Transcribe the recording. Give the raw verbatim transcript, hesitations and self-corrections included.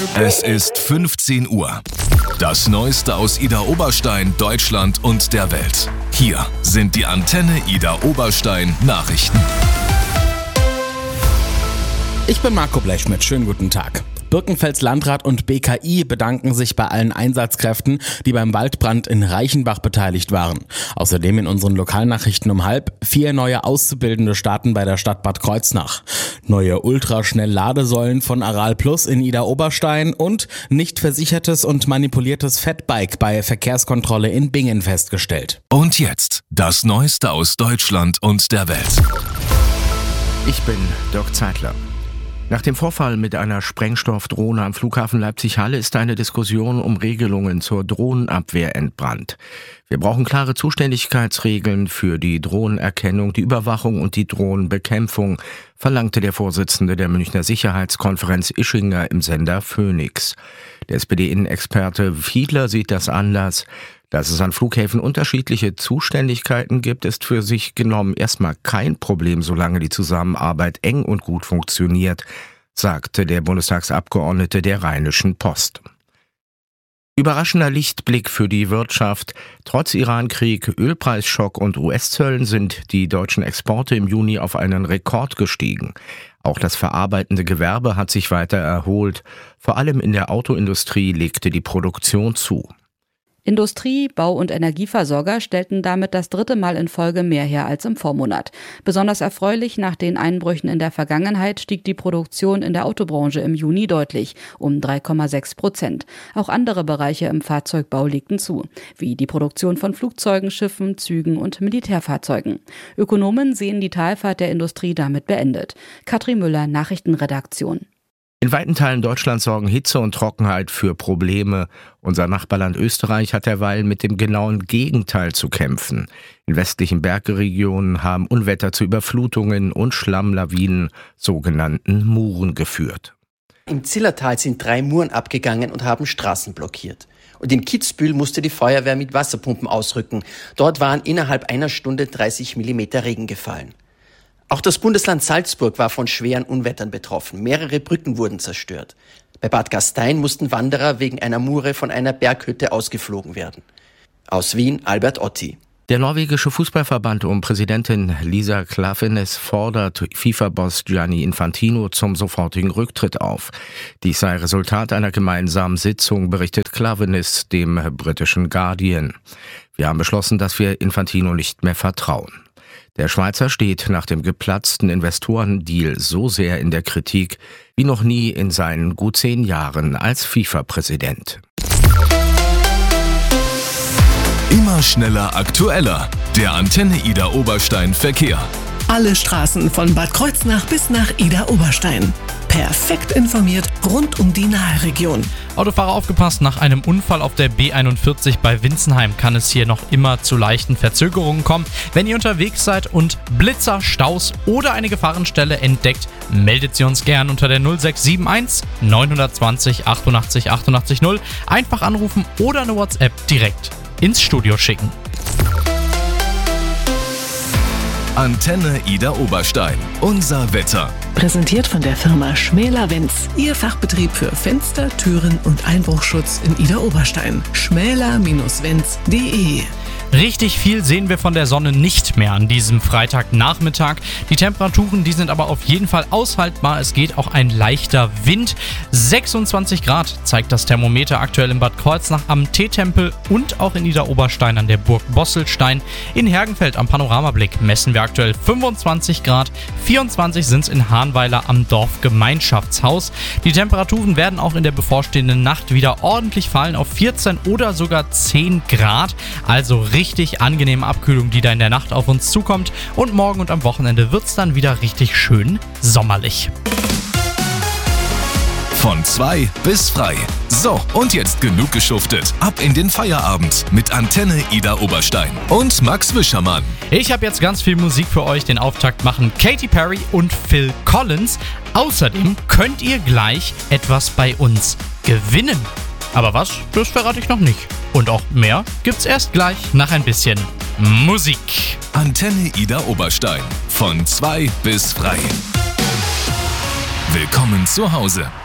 Es ist fünfzehn Uhr. Das Neueste aus Idar Oberstein, Deutschland und der Welt. Hier sind die Antenne Idar Oberstein Nachrichten. Ich bin Marco Blechschmidt, schönen guten Tag. Birkenfelds Landrat und B K I bedanken sich bei allen Einsatzkräften, die beim Waldbrand in Reichenbach beteiligt waren. Außerdem in unseren Lokalnachrichten um halb vier neue Auszubildende starten bei der Stadt Bad Kreuznach. Neue Ultraschnell-Ladesäulen von Aral Plus in Idar Oberstein und nicht versichertes und manipuliertes Fatbike bei Verkehrskontrolle in Bingen festgestellt. Und jetzt das Neueste aus Deutschland und der Welt. Ich bin Dirk Zeitler. Nach dem Vorfall mit einer Sprengstoffdrohne am Flughafen Leipzig-Halle ist eine Diskussion um Regelungen zur Drohnenabwehr entbrannt. Wir brauchen klare Zuständigkeitsregeln für die Drohnenerkennung, die Überwachung und die Drohnenbekämpfung, verlangte der Vorsitzende der Münchner Sicherheitskonferenz Ischinger im Sender Phoenix. Der S P D-Innenexperte Fiedler sieht das anders. Dass es an Flughäfen unterschiedliche Zuständigkeiten gibt, ist für sich genommen erstmal kein Problem, solange die Zusammenarbeit eng und gut funktioniert, sagte der Bundestagsabgeordnete der Rheinischen Post. Überraschender Lichtblick für die Wirtschaft. Trotz Irankrieg, Ölpreisschock und U S-Zöllen sind die deutschen Exporte im Juni auf einen Rekord gestiegen. Auch das verarbeitende Gewerbe hat sich weiter erholt. Vor allem in der Autoindustrie legte die Produktion zu. Industrie, Bau- und Energieversorger stellten damit das dritte Mal in Folge mehr her als im Vormonat. Besonders erfreulich, nach den Einbrüchen in der Vergangenheit stieg die Produktion in der Autobranche im Juni deutlich, um drei Komma sechs Prozent. Auch andere Bereiche im Fahrzeugbau legten zu, wie die Produktion von Flugzeugen, Schiffen, Zügen und Militärfahrzeugen. Ökonomen sehen die Talfahrt der Industrie damit beendet. Katrin Müller, Nachrichtenredaktion. In weiten Teilen Deutschlands sorgen Hitze und Trockenheit für Probleme. Unser Nachbarland Österreich hat derweil mit dem genauen Gegenteil zu kämpfen. In westlichen Bergregionen haben Unwetter zu Überflutungen und Schlammlawinen, sogenannten Muren, geführt. Im Zillertal sind drei Muren abgegangen und haben Straßen blockiert. Und in Kitzbühel musste die Feuerwehr mit Wasserpumpen ausrücken. Dort waren innerhalb einer Stunde dreißig Millimeter Regen gefallen. Auch das Bundesland Salzburg war von schweren Unwettern betroffen. Mehrere Brücken wurden zerstört. Bei Bad Gastein mussten Wanderer wegen einer Mure von einer Berghütte ausgeflogen werden. Aus Wien, Albert Otti. Der norwegische Fußballverband um Präsidentin Lisa Klaveness fordert FIFA-Boss Gianni Infantino zum sofortigen Rücktritt auf. Dies sei Resultat einer gemeinsamen Sitzung, berichtet Klaveness dem britischen Guardian. Wir haben beschlossen, dass wir Infantino nicht mehr vertrauen. Der Schweizer steht nach dem geplatzten Investorendeal so sehr in der Kritik wie noch nie in seinen gut zehn Jahren als FIFA-Präsident. Immer schneller, aktueller. Der Antenne Idar Oberstein Verkehr. Alle Straßen von Bad Kreuznach bis nach Idar Oberstein. Perfekt informiert rund um die Naheregion. Autofahrer aufgepasst, nach einem Unfall auf der B einundvierzig bei Winsenheim kann es hier noch immer zu leichten Verzögerungen kommen. Wenn ihr unterwegs seid und Blitzer, Staus oder eine Gefahrenstelle entdeckt, meldet sie uns gern unter der null sechs sieben eins neun zwei null achtundachtzig achtundachtzig null. Einfach anrufen oder eine WhatsApp direkt ins Studio schicken. Antenne Idar Oberstein. Unser Wetter. Präsentiert von der Firma Schmäler-Wenz. Ihr Fachbetrieb für Fenster, Türen und Einbruchschutz in Idar Oberstein. schmäler Bindestrich wenz punkt de. Richtig viel sehen wir von der Sonne nicht mehr an diesem Freitagnachmittag. Die Temperaturen, die sind aber auf jeden Fall aushaltbar. Es geht auch ein leichter Wind. sechsundzwanzig Grad zeigt das Thermometer aktuell in Bad Kreuznach am Teetempel und auch in Idar Oberstein an der Burg Bosselstein. In Hergenfeld am Panoramablick messen wir aktuell fünfundzwanzig Grad. vierundzwanzig sind es in Hahnweiler am Dorfgemeinschaftshaus. Die Temperaturen werden auch in der bevorstehenden Nacht wieder ordentlich fallen auf vierzehn oder sogar zehn Grad. Also richtig Richtig angenehme Abkühlung, die da in der Nacht auf uns zukommt. Und morgen und am Wochenende wird es dann wieder richtig schön sommerlich. Von zwei bis frei. So, und jetzt genug geschuftet. Ab in den Feierabend mit Antenne Idar Oberstein und Max Wischermann. Ich habe jetzt ganz viel Musik für euch. Den Auftakt machen Katy Perry und Phil Collins. Außerdem könnt ihr gleich etwas bei uns gewinnen. Aber was, das verrate ich noch nicht. Und auch mehr gibt's erst gleich nach ein bisschen Musik. Antenne Idar Oberstein. Von zwei bis frei. Willkommen zu Hause.